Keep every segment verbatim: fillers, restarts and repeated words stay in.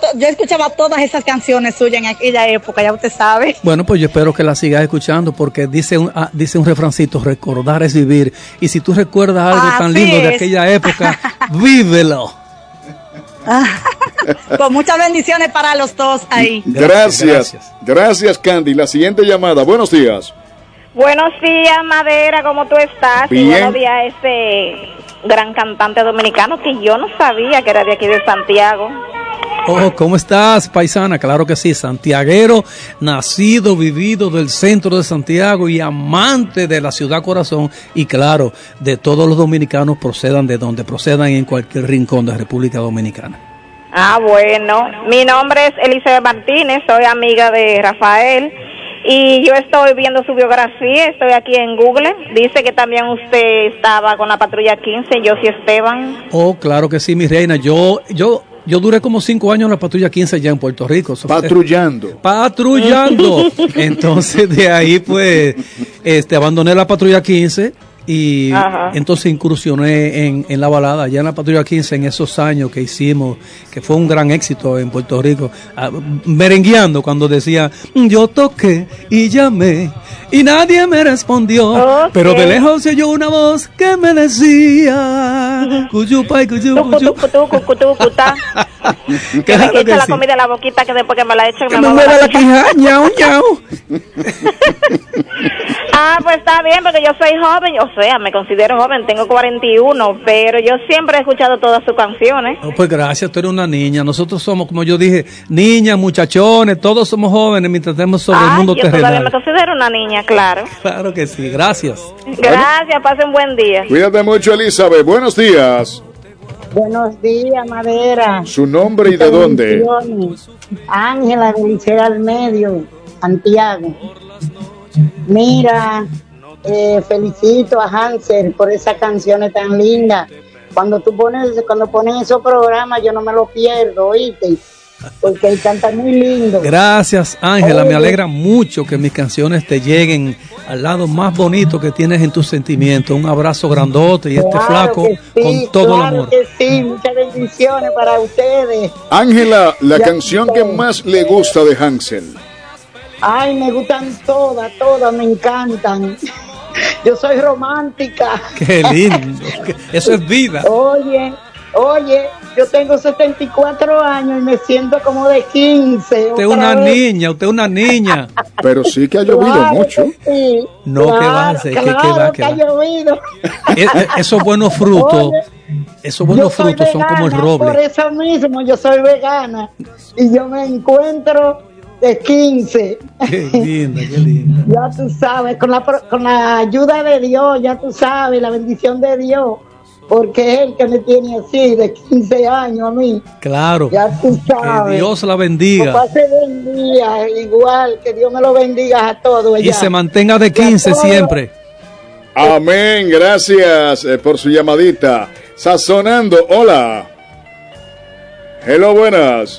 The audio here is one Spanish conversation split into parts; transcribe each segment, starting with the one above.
to- yo escuchaba todas esas canciones suyas en aquella época, ya usted sabe. Bueno, pues yo espero que la sigas escuchando porque dice un, ah, dice un refrancito, recordar es vivir. Y si tú recuerdas algo Así tan lindo de es. aquella época, vívelo. Con muchas bendiciones para los dos ahí. Gracias, Gracias. gracias, Candy. La siguiente llamada, buenos días. Buenos días, Madera, ¿cómo tú estás? Bien. Y buenos días a ese gran cantante dominicano que yo no sabía que era de aquí de Santiago. Oh, ¿cómo estás, paisana? Claro que sí, santiaguero, nacido, vivido del centro de Santiago y amante de la ciudad corazón y claro, de todos los dominicanos procedan de donde procedan en cualquier rincón de República Dominicana. Ah, bueno, mi nombre es Elizabeth Martínez, soy amiga de Rafael y yo estoy viendo su biografía, estoy aquí en Google, dice que también usted estaba con la patrulla quince, Josie Esteban. Oh, claro que sí, mi reina, yo, yo, yo duré como cinco años en la patrulla quince ya en Puerto Rico. Eso fue- Patrullando. patrullando. Entonces de ahí pues este abandoné la patrulla quince y Ajá. entonces incursioné en, en la balada, ya en la patrulla quince en esos años que hicimos, que fue un gran éxito en Puerto Rico, ah, merengueando cuando decía, yo toqué y llamé y nadie me respondió, Ok. pero de lejos se oyó una voz que me decía, cuyupay, cuyu, Tucu, cuyu. tucu, tucu, tucu, tucu, ta. Que me Claro quita que la sí. comida de la boquita que después que me la echen Que me me mueva muera la quija. quija, ñau, ñau. Ah, pues está bien, porque yo soy joven, o sea, me considero joven, tengo cuarenta y uno, pero yo siempre he escuchado todas sus canciones. Oh, pues gracias, tú eres una niña. Nosotros somos, como yo dije, niñas, muchachones, todos somos jóvenes mientras estemos sobre el Ay, mundo yo todavía terrenal. me considero una niña, claro. Claro que sí, gracias. Gracias, pasen buen día. Cuídate mucho, Elizabeth. Buenos días. Buenos días, Madera. ¿Su nombre y de dónde? Bendiciones. Ángela de Liceo al Medio, Santiago. Mira, eh, felicito a Hansel por esas canciones tan lindas. Cuando tú pones, cuando pones esos programas, yo no me los pierdo, ¿oíste? Porque él canta muy lindo. Gracias, Ángela. Me Oye. alegra mucho que mis canciones te lleguen al lado más bonito que tienes en tus sentimientos. Un abrazo grandote y este Claro flaco que sí, con todo el claro amor. que sí, muchas bendiciones para ustedes. Ángela, la Ya canción sé. que más le gusta de Hansel. Ay, me gustan todas, todas me encantan. Yo soy romántica. Qué lindo. Eso es vida. Oye, oye, yo tengo setenta y cuatro años y me siento como de quince. Usted es otra una vez. niña, usted es una niña. Pero sí que ha llovido Claro mucho. que sí, No, ¿qué claro, va a hacer? ¿Qué- qué claro va, qué que ha va? llovido. E- e- Esos buenos frutos, Oye, esos buenos yo soy frutos son como el vegana, Por roble. eso mismo yo soy vegana y yo me encuentro de quince. Qué linda, qué linda. Ya tú sabes, con la, pro- con la ayuda de Dios, ya tú sabes, la bendición de Dios, porque es el que me tiene así, de quince años a mí. Claro. Ya tú sabes. Que Dios la Que bendiga pase buen día, igual, que Dios me lo bendiga a todos. y ya. se mantenga de Y a quince todos. siempre. Amén, gracias eh, por su llamadita. Sazonando, hola. Hello, buenas.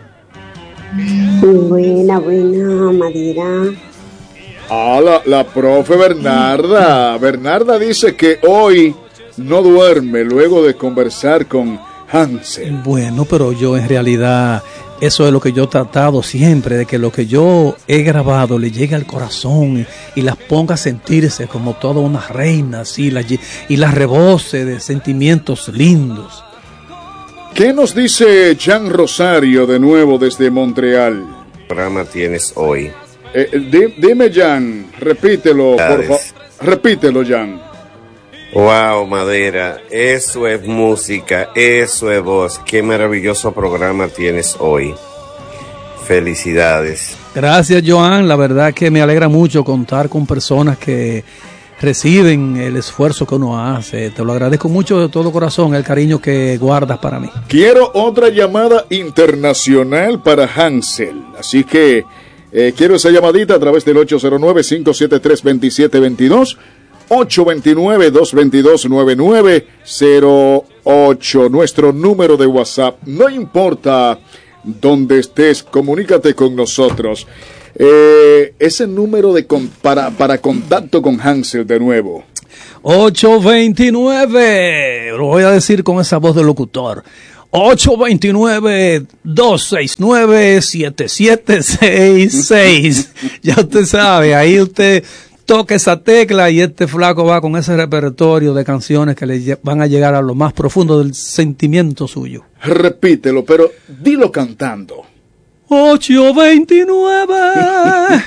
Buena, buena, Madera. Ah, la, la profe Bernarda. Bernarda dice que hoy no duerme luego de conversar con Hansel. Bueno, pero yo en realidad, eso es lo que yo he tratado siempre, de que lo que yo he grabado le llegue al corazón y, y las ponga a sentirse como toda una reina, así, la lle- y las rebose de sentimientos lindos. ¿Qué nos dice Jan Rosario de nuevo desde Montreal? ¿Qué programa tienes hoy? Eh, eh, di- dime, Jan, repítelo, por favor. Felicidades. Repítelo, Jan. Wow, Madera, eso es música, eso es voz. Qué maravilloso programa tienes hoy. Felicidades. Gracias, Joan. La verdad que me alegra mucho contar con personas que reciben el esfuerzo que uno hace. Te lo agradezco mucho de todo corazón, el cariño que guardas para mí. Quiero otra llamada internacional para Hansel. Así que eh, quiero esa llamadita a través del ocho cero nueve, cinco siete tres, dos siete dos dos, ocho dos nueve, dos dos dos, nueve nueve cero ocho. Nuestro número de WhatsApp. No importa dónde estés, comunícate con nosotros. Eh, ese número de con, para, para contacto con Hansel de nuevo. ocho dos nueve, lo voy a decir con esa voz de locutor. ocho dos nueve, dos seis nueve, siete siete seis seis. Ya usted sabe, ahí usted toca esa tecla y este flaco va con ese repertorio de canciones que le van a llegar a lo más profundo del sentimiento suyo. Repítelo, pero dilo cantando. ocho dos nueve,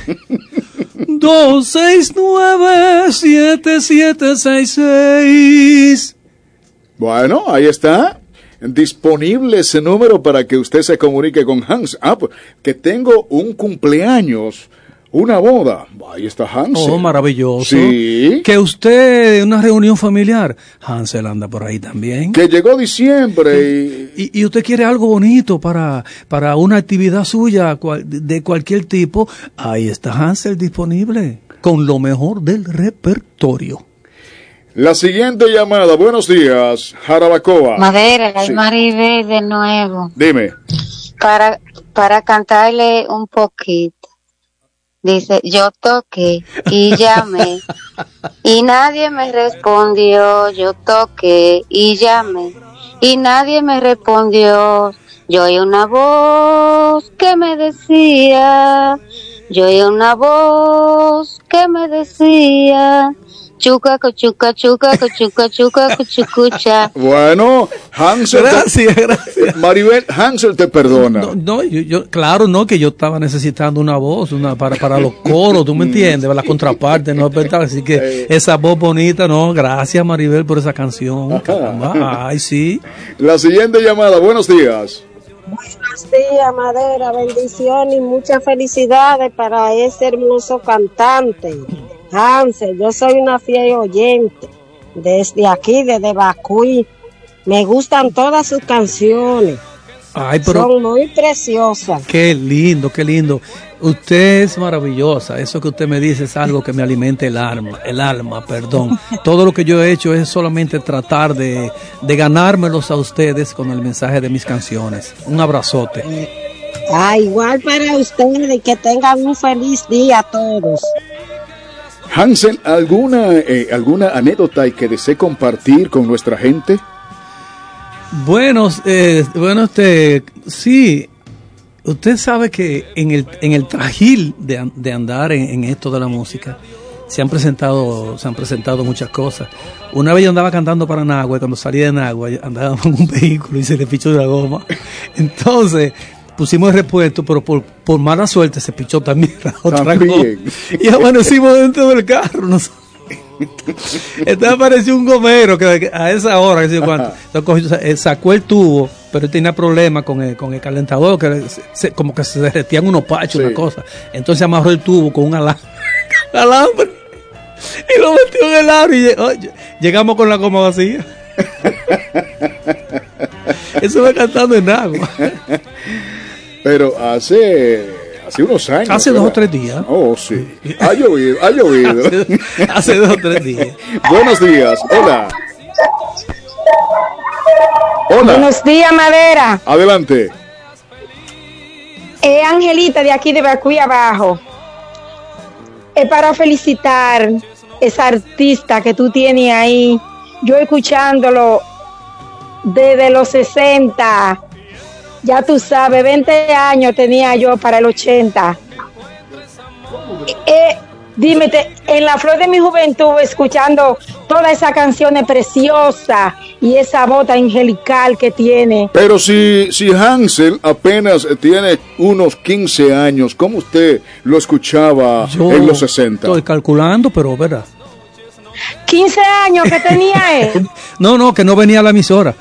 dos seis nueve, siete siete seis seis. Bueno, ahí está. Disponible ese número para que usted se comunique con Hans. Ah, pues, que tengo un cumpleaños, una boda. Ahí está Hansel. Oh, maravilloso. Sí. Que usted, una reunión familiar, Hansel anda por ahí también. Que llegó diciembre y... Y, y usted quiere algo bonito para, para una actividad suya cual, de cualquier tipo, ahí está Hansel disponible, con lo mejor del repertorio. La siguiente llamada, buenos días, Jarabacoa. Madera, Sí. es Maribel de nuevo. Dime. Para, para cantarle un poquito. Dice, yo toqué y llamé y nadie me respondió. Yo toqué y llamé y nadie me respondió. Yo oí una voz que me decía, yo oí una voz que me decía, chuca, cochuca, chuca, cochuca, chuca, cochucucha. Bueno, Hansel. Gracias, te, gracias. Maribel, Hansel te perdona. No, no yo, yo, claro, no, que yo estaba necesitando una voz una para, para los coros, tú me entiendes, la contraparte, no despertar, así que esa voz bonita, no, gracias Maribel por esa canción, caramba, ay sí. La siguiente llamada, buenos días. Buenos días, Madera, bendición y muchas felicidades para ese hermoso cantante, Hansel. Yo soy una fiel oyente desde aquí, desde Bacuy. Me gustan todas sus canciones. Ay, pero son muy preciosas. Qué lindo, qué lindo. Usted es maravillosa. Eso que usted me dice es algo que me alimenta el alma, el alma, perdón. Todo lo que yo he hecho es solamente tratar de, de ganármelos a ustedes con el mensaje de mis canciones. Un abrazote. Ah, igual para ustedes, que tengan un feliz día a todos. Hansel, ¿alguna, eh, alguna anécdota que desee compartir con nuestra gente? Bueno, eh, bueno, este, sí, usted sabe que en el, en el trajil de, de andar en, en esto de la música, se han presentado, se han presentado muchas cosas. Una vez yo andaba cantando para Nagua, y cuando salí de Nagua, andaba en un vehículo y se le pichó la goma. Entonces, pusimos el repuesto, pero por, por mala suerte se pichó también la otra También. goma. Y amanecimos dentro del carro, nosotros. Entonces apareció un gomero que a esa hora, que sé yo cuánto, entonces, sacó el tubo, pero él tenía problemas con el, con el calentador, que se, como que se derretían unos pachos, sí. Una cosa. Entonces amarró el tubo con un alambre, alambre y lo metió en el aro y oh, llegamos con la goma vacía. Eso va cantando en agua. Pero hace... Hace unos años. Hace ¿verdad? dos o tres días. Oh, sí. Ha llovido, ha llovido. hace, hace dos o tres días. Buenos días. Hola. Hola. Buenos días, Madera. Adelante. Eh, Angelita, de aquí de Bacuy abajo. Es para felicitar esa artista que tú tienes ahí. Yo escuchándolo desde los sesenta. Ya tú sabes, veinte años tenía yo para el ochenta. Eh, dime, te, en la flor de mi juventud, escuchando todas esas canciones preciosas y esa voz angelical que tiene. Pero si, si Hansel apenas tiene unos quince años, ¿cómo usted lo escuchaba yo en los sesenta? Estoy calculando, pero verdad. quince años que tenía él. No, no, que no venía a la emisora.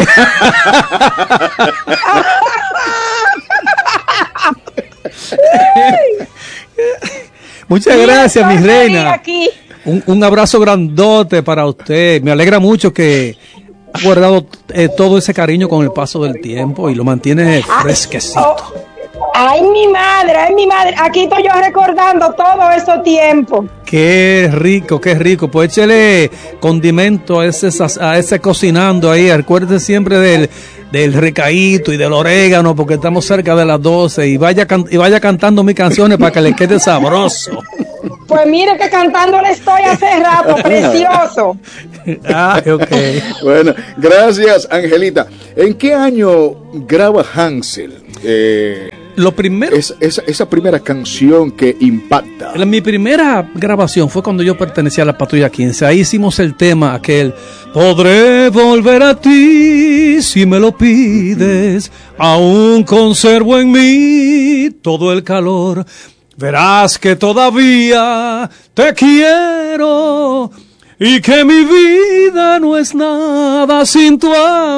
Muchas gracias, mi reina. Un, un abrazo grandote para usted. Me alegra mucho que ha guardado eh, todo ese cariño con el paso del tiempo y lo mantiene fresquecito. Ay, mi madre, ay, mi madre. Aquí estoy yo recordando todo ese tiempo. Qué rico, qué rico. Pues échele condimento a ese, a ese cocinando ahí. Acuérdese siempre del, del recaíto y del orégano, porque estamos cerca de las doce. Y vaya, y vaya cantando mis canciones para que le quede sabroso. Pues mire que cantándole estoy hace rato, precioso. Ah, ok. Bueno, gracias, Angelita. ¿En qué año graba Hansel? Eh, Lo primero. Es, esa, esa primera canción que impacta. La, mi primera grabación fue cuando yo pertenecía a la Patrulla quince. Ahí hicimos el tema aquel. Podré volver a ti si me lo pides. Aún conservo en mí todo el calor. Verás que todavía te quiero y que mi vida no es nada sin tu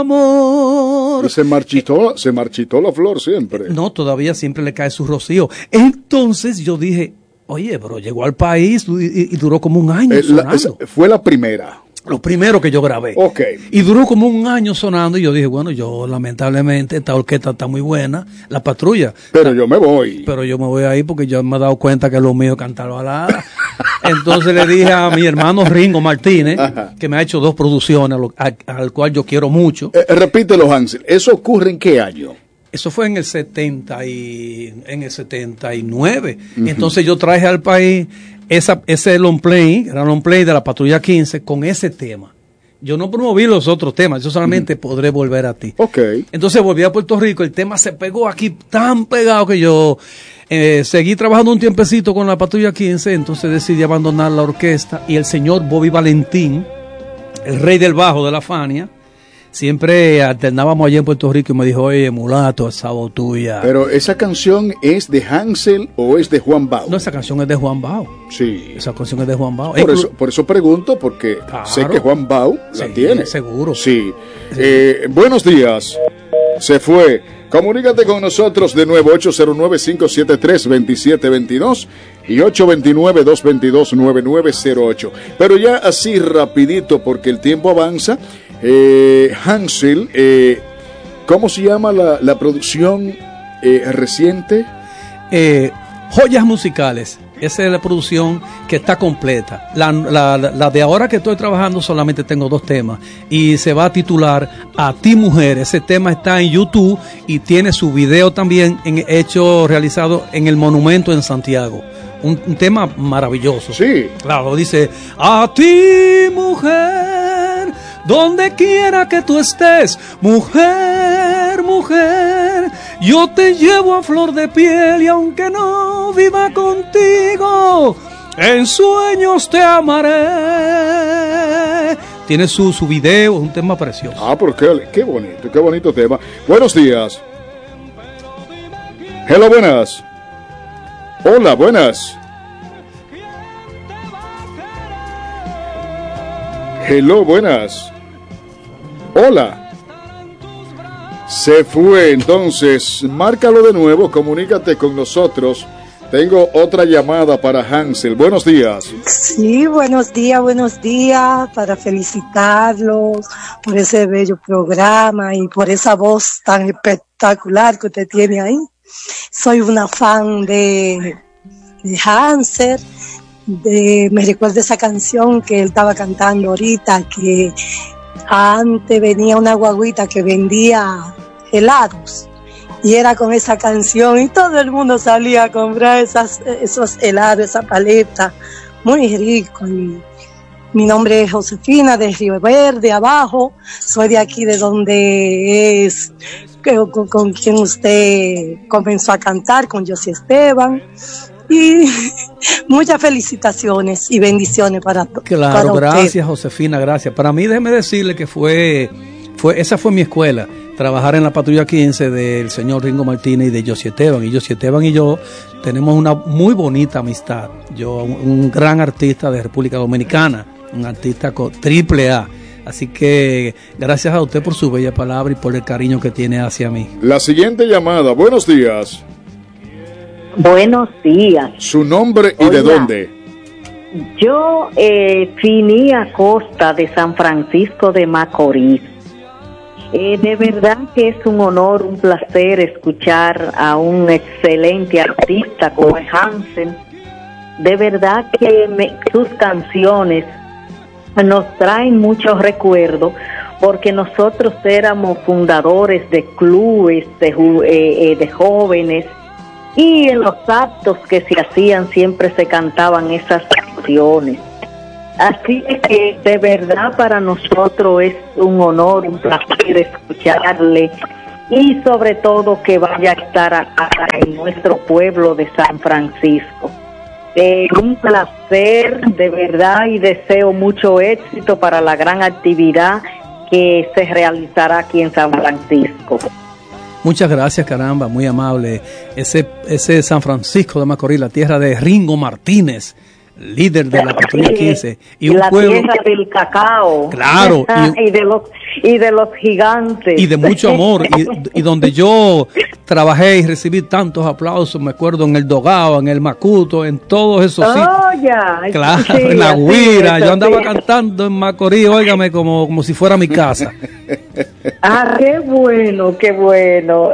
amor. Y se marchitó, se marchitó la flor siempre. No, todavía siempre le cae su rocío. Entonces yo dije, oye, bro, llegó al país y, y duró como un año eh, sonando. La, esa fue la primera. Lo primero que yo grabé. Ok. Y duró como un año sonando y yo dije, bueno, yo lamentablemente esta orquesta está muy buena, la Patrulla. Pero yo me voy. Pero yo me voy ahí porque yo me he dado cuenta que lo mío es cantar balada. Entonces le dije a mi hermano Ringo Martínez, Ajá. que me ha hecho dos producciones, al, al cual yo quiero mucho. Eh, repítelo, Hansel. ¿Eso ocurre en qué año? Eso fue en el setenta y en el setenta y nueve. Uh-huh. Entonces yo traje al país esa ese long play, era long play de la Patrulla quince con ese tema. Yo no promoví los otros temas, yo solamente uh-huh. podré volver a ti. Okay. Entonces volví a Puerto Rico, el tema se pegó aquí tan pegado que yo eh, seguí trabajando un tiempecito con la Patrulla quince, entonces decidí abandonar la orquesta y el señor Bobby Valentín, el rey del bajo de la Fania, siempre alternábamos allá en Puerto Rico y me dijo, oye, mulato, esa voz tuya. Pero ¿esa canción es de Hansel o es de Juan Bao? No, esa canción es de Juan Bao. Sí. Esa canción es de Juan Bao. Por, eso, por eso pregunto, porque claro. sé que Juan Bao la sí, tiene. Seguro. Sí. sí. Eh, buenos días. Se fue. Comunícate con nosotros de nuevo, ocho cero nueve, cinco siete tres, dos siete dos dos y ocho dos nueve, dos dos dos, nueve nueve cero ocho. Pero ya así rapidito, porque el tiempo avanza. Eh, Hansel, eh, ¿cómo se llama la, la producción eh, reciente? Eh, Joyas Musicales. Esa es la producción que está completa. La, la, la de ahora que estoy trabajando solamente tengo dos temas y se va a titular A ti Mujer. Ese tema está en YouTube y tiene su video también en, hecho, realizado en el Monumento en Santiago. Un, un tema maravilloso. Sí. Claro, dice, a ti mujer, donde quiera que tú estés, mujer, mujer, yo te llevo a flor de piel y aunque no viva contigo, en sueños te amaré. Tiene su, su video, es un tema precioso. Ah, pero qué, qué bonito, qué bonito tema. Buenos días. Hello, buenas. Hola, buenas. Hello, buenas. Hola. Se fue, entonces, márcalo de nuevo, comunícate con nosotros. Tengo otra llamada para Hansel. Buenos días. Sí, buenos días, buenos días, para felicitarlos por ese bello programa y por esa voz tan espectacular que usted tiene ahí. Soy una fan de, de Hansel, de, me recuerda esa canción que él estaba cantando ahorita, que antes venía una guaguita que vendía helados y era con esa canción y todo el mundo salía a comprar esas, esos helados, esa paleta, muy rico. Y mi nombre es Josefina de Río Verde, abajo, soy de aquí de donde es con, con quien usted comenzó a cantar, con José Esteban. Y muchas felicitaciones y bendiciones para todos. Claro, para gracias usted. Josefina, gracias. Para mí, déjeme decirle que fue, fue, esa fue mi escuela, trabajar en la Patrulla quince del señor Ringo Martínez y de José Esteban. Y José Esteban y yo tenemos una muy bonita amistad. Yo, un, un gran artista de República Dominicana, un artista con triple A. Así que gracias a usted por su bella palabra y por el cariño que tiene hacia mí. La siguiente llamada, buenos días. Buenos días. ¿Su nombre y Hola. de dónde? Yo, eh, Fini Acosta de San Francisco de Macorís. Eh, de verdad que es un honor, un placer escuchar a un excelente artista como es Hansel. De verdad que me, sus canciones nos traen muchos recuerdos porque nosotros éramos fundadores de clubes de, eh, de jóvenes y en los actos que se hacían siempre se cantaban esas canciones. Así es que de verdad para nosotros es un honor, un placer escucharle y sobre todo que vaya a estar acá en nuestro pueblo de San Francisco. Eh, un placer de verdad y deseo mucho éxito para la gran actividad que se realizará aquí en San Francisco. Muchas gracias, caramba, muy amable. Ese, ese San Francisco de Macorís, la tierra de Ringo Martínez, líder de la Patrulla quince, y un la pueblo, tierra del cacao, claro, y, y de los y de los gigantes, y de mucho amor, y, y donde yo trabajé y recibí tantos aplausos, me acuerdo en el Dogao, en el Macuto, en todos esos oh, sitios. ya. Claro, Sí, en la así Guira, es, yo andaba así. cantando en Macorís, óigame, como, como si fuera mi casa. Ah, qué bueno, qué bueno.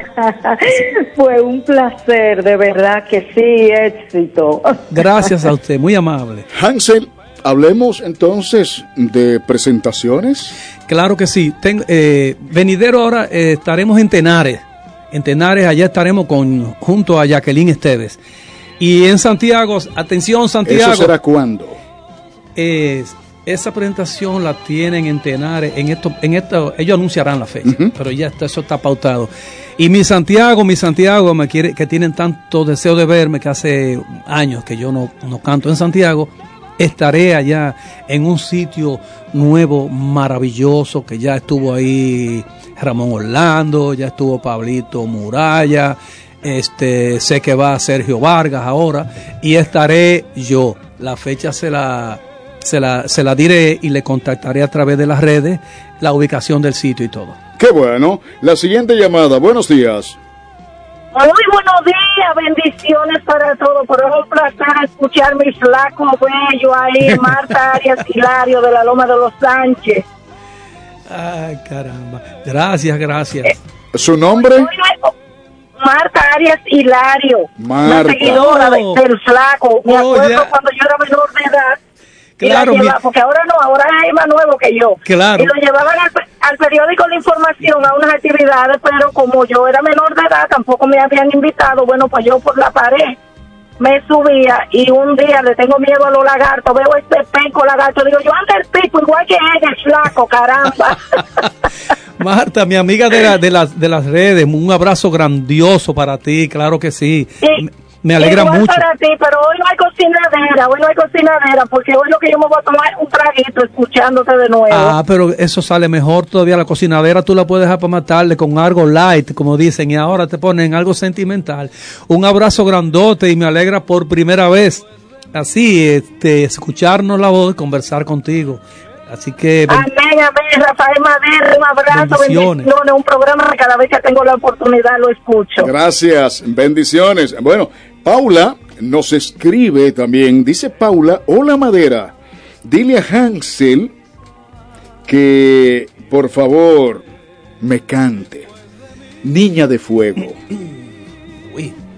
Fue un placer, de verdad que sí, éxito. Gracias a usted, muy amable. Hansel, hablemos entonces de presentaciones. Claro que sí. Ten, eh, venidero ahora eh, estaremos en Tenares. En Tenares, allá estaremos con junto a Jacqueline Esteves. Y en Santiago, atención Santiago. ¿Eso será cuándo? Eh, esa presentación la tienen en Tenares. En esto, en esto, ellos anunciarán la fecha, uh-huh. pero ya está, eso está pautado. Y mi Santiago, mi Santiago, me quiere, que tienen tanto deseo de verme, que hace años que yo no, no canto en Santiago. Estaré allá en un sitio nuevo, maravilloso, que ya estuvo ahí Ramón Orlando, ya estuvo Pablito Muralla, este, sé que va Sergio Vargas ahora, y estaré yo. La fecha se la, se la, se la diré y le contactaré a través de las redes, la ubicación del sitio y todo. Qué bueno. La siguiente llamada, buenos días. Muy buenos días, bendiciones para todos. Por es un placer escuchar mi flaco bello ahí, Marta Arias Hilario de la Loma de los Sánchez. Ay, caramba. Gracias, gracias. Eh, ¿Su nombre? Marta Arias Hilario, Marta. la seguidora oh. del flaco. Me oh, acuerdo ya. cuando yo era menor de edad. Claro, llevaba, mi... porque ahora no, ahora es más nuevo que yo. Claro. Y lo llevaban al, al periódico La Información a unas actividades, pero como yo era menor de edad, tampoco me habían invitado. Bueno, pues yo por la pared me subía y un día le tengo miedo a los lagartos, veo este penco lagarto, digo yo, anda el pico igual que ella, el flaco, caramba. Marta, mi amiga de, la, de, las, de las redes, un abrazo grandioso para ti, claro que sí. sí. Me alegra Igual mucho. para ti, pero hoy no hay cocinadera, hoy no hay cocinadera, porque hoy lo que yo me voy a tomar es un traguito escuchándote de nuevo. Ah, pero eso sale mejor todavía. La cocinadera tú la puedes dejar para matarle con algo light, como dicen, y ahora te ponen algo sentimental. Un abrazo grandote y me alegra por primera vez, así, este, escucharnos la voz y conversar contigo. Así que... Amén, amén, Rafael Madera, un abrazo, bendiciones. bendiciones, un programa que cada vez que tengo la oportunidad lo escucho. Gracias, bendiciones. Bueno, Paula nos escribe también, dice Paula, hola Madera, dile a Hansel que por favor me cante, Niña de Fuego. Uy.